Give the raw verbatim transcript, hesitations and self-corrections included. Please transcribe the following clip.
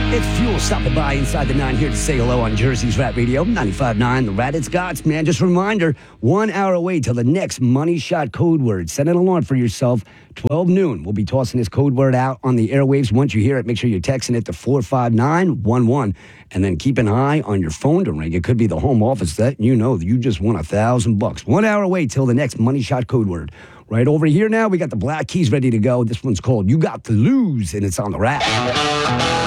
It's Fuel stopping by inside the nine here to say hello on Jersey's Rat Radio, ninety-five point nine, the Rat It's Gots, man. Just a reminder, one hour away till the next Money Shot code word. Set an alarm for yourself, twelve noon. We'll be tossing this code word out on the airwaves. Once you hear it, make sure you're texting it to four five nine one one. And then keep an eye on your phone to ring. It could be the home office that you know that you just won a thousand bucks. One hour away till the next Money Shot code word. Right over here now, we got the Black Keys ready to go. This one's called You Got to Lose, and it's on the Rat.